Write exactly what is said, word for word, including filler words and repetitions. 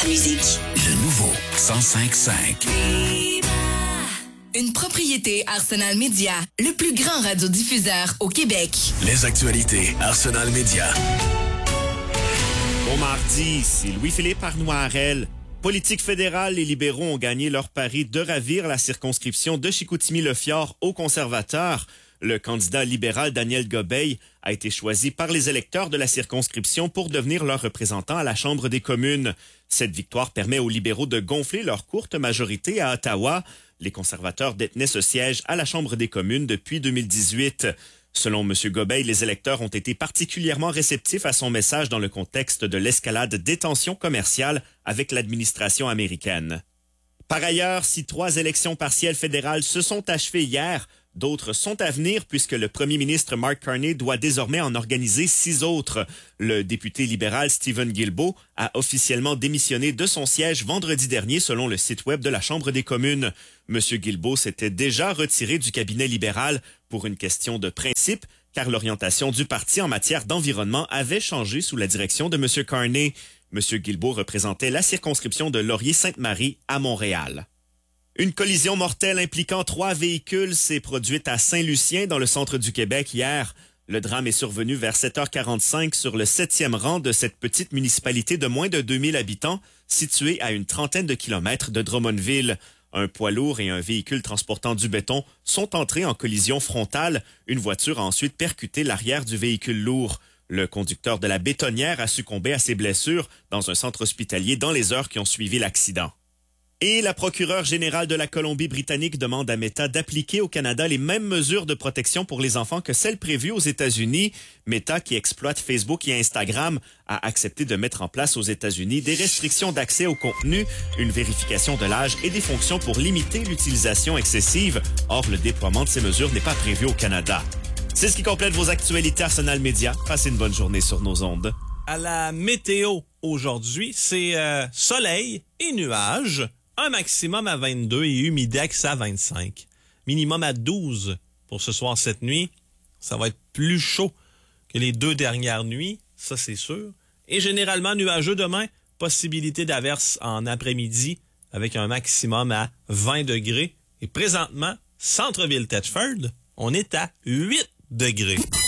musique. Le nouveau cent cinq cinq. Une propriété Arsenal Média, le plus grand radiodiffuseur au Québec. Les actualités Arsenal Média. Bon mardi, ici Louis-Philippe Arnoirel. Politique fédérale, les libéraux ont gagné leur pari de ravir la circonscription de Chicoutimi-Le-Fjord aux conservateurs. Le candidat libéral Daniel Gobeil a été choisi par les électeurs de la circonscription pour devenir leur représentant à la Chambre des communes. Cette victoire permet aux libéraux de gonfler leur courte majorité à Ottawa. Les conservateurs détenaient ce siège à la Chambre des communes depuis deux mille dix-huit. Selon M. Gobeil, les électeurs ont été particulièrement réceptifs à son message dans le contexte de l'escalade des tensions commerciales avec l'administration américaine. Par ailleurs, si trois élections partielles fédérales se sont achevées hier, d'autres sont à venir puisque le premier ministre Mark Carney doit désormais en organiser six autres. Le député libéral Stephen Guilbeault a officiellement démissionné de son siège vendredi dernier selon le site web de la Chambre des communes. M. Guilbeault s'était déjà retiré du cabinet libéral pour une question de principe car l'orientation du parti en matière d'environnement avait changé sous la direction de M. Carney. M. Guilbeault représentait la circonscription de Laurier-Sainte-Marie à Montréal. Une collision mortelle impliquant trois véhicules s'est produite à Saint-Lucien, dans le centre du Québec, hier. Le drame est survenu vers sept heures quarante-cinq sur le septième rang de cette petite municipalité de moins de deux mille habitants, située à une trentaine de kilomètres de Drummondville. Un poids lourd et un véhicule transportant du béton sont entrés en collision frontale. Une voiture a ensuite percuté l'arrière du véhicule lourd. Le conducteur de la bétonnière a succombé à ses blessures dans un centre hospitalier dans les heures qui ont suivi l'accident. Et la procureure générale de la Colombie-Britannique demande à Meta d'appliquer au Canada les mêmes mesures de protection pour les enfants que celles prévues aux États-Unis. Meta, qui exploite Facebook et Instagram, a accepté de mettre en place aux États-Unis des restrictions d'accès au contenu, une vérification de l'âge et des fonctions pour limiter l'utilisation excessive. Or, le déploiement de ces mesures n'est pas prévu au Canada. C'est ce qui complète vos actualités Arsenal Média. Passez une bonne journée sur nos ondes. À la météo aujourd'hui, c'est euh, soleil et nuages. Un maximum à vingt-deux et humidex à vingt-cinq. Minimum à douze pour ce soir, cette nuit. Ça va être plus chaud que les deux dernières nuits, ça c'est sûr. Et généralement nuageux demain, possibilité d'averse en après-midi avec un maximum à vingt degrés. Et présentement, centre-ville Thetford, on est à huit degrés.